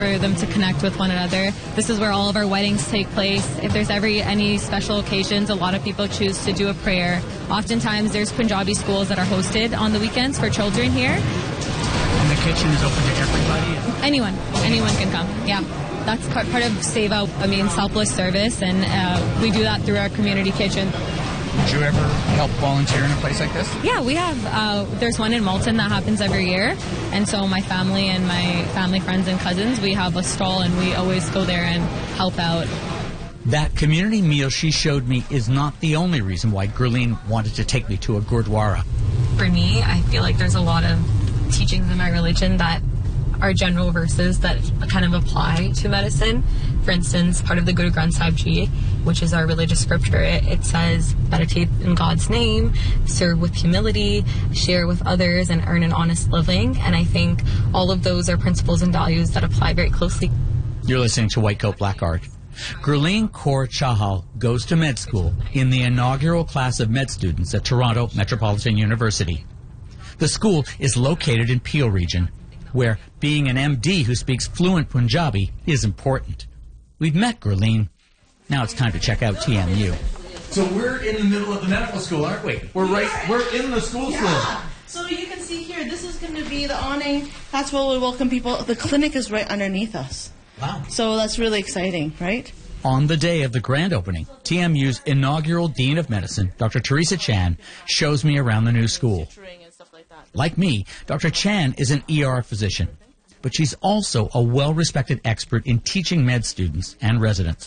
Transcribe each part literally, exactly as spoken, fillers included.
for them to connect with one another. This is where all of our weddings take place. If there's ever any special occasions, a lot of people choose to do a prayer. Oftentimes there's Punjabi schools that are hosted on the weekends for children here. And the kitchen is open to everybody? Anyone. Anyone can come, yeah. That's part, part of Save Out, I mean, selfless service, and uh, we do that through our community kitchen. Would you ever help volunteer in a place like this? Yeah, we have. Uh, there's one in Malton that happens every year. And so my family and my family friends and cousins, we have a stall and we always go there and help out. That community meal she showed me is not the only reason why Gurleen wanted to take me to a Gurdwara. For me, I feel like there's a lot of teachings in my religion that are general verses that kind of apply to medicine. For instance, part of the Guru Granth Sahib Ji, which is our religious scripture, it, it says, meditate in God's name, serve with humility, share with others, and earn an honest living. And I think all of those are principles and values that apply very closely. You're listening to White Coat Black Art. Gurleen Kaur Chahal goes to med school in the inaugural class of med students at Toronto Metropolitan University. The school is located in Peel region, where being an M D who speaks fluent Punjabi is important. We've met Gurleen. Now it's time to check out T M U. So we're in the middle of the medical school, aren't we? We're right, we're in the school yeah. floor. So you can see here, this is going to be the awning. That's where we welcome people. The clinic is right underneath us. Wow. So that's really exciting, right? On the day of the grand opening, T M U's inaugural Dean of Medicine, Doctor Teresa Chan, shows me around the new school. Like me, Doctor Chan is an E R physician, but she's also a well-respected expert in teaching med students and residents.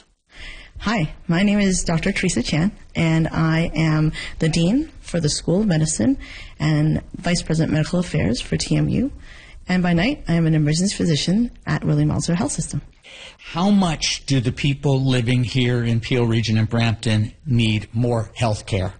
Hi, my name is Doctor Teresa Chan, and I am the Dean for the School of Medicine and Vice President Medical Affairs for T M U. And by night, I am an emergency physician at William Alzer Health System. How much do the people living here in Peel Region and Brampton need more health care?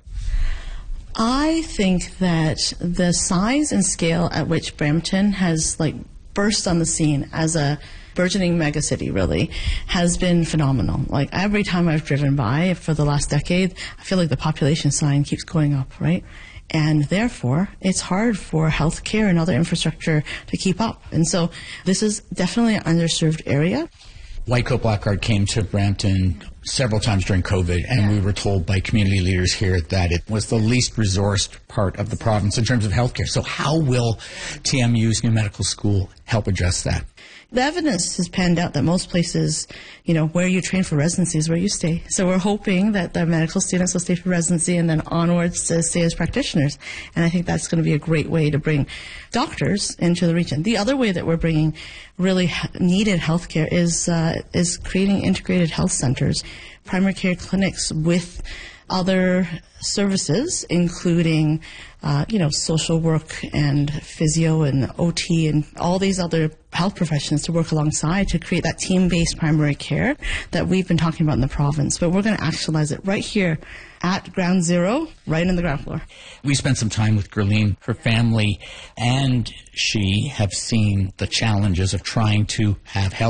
I think that the size and scale at which Brampton has like burst on the scene as a burgeoning megacity really has been phenomenal. Like every time I've driven by for the last decade, I feel like the population sign keeps going up, right? And therefore, it's hard for healthcare and other infrastructure to keep up. And so this is definitely an underserved area. White Coat Black Art came to Brampton several times during COVID, and yeah. we were told by community leaders here that it was the least resourced part of the province in terms of healthcare. So how will T M U's new medical school help address that? The evidence has panned out that most places, you know, where you train for residency is where you stay. So we're hoping that the medical students will stay for residency and then onwards to stay as practitioners. And I think that's going to be a great way to bring doctors into the region. The other way that we're bringing really needed healthcare is uh, is creating integrated health centers, primary care clinics with other services, including, uh, you know, social work and physio and O T and all these other health professions to work alongside to create that team-based primary care that we've been talking about in the province. But we're going to actualize it right here at ground zero, right in the ground floor. We spent some time with Gurleen. Her family and she have seen the challenges of trying to have health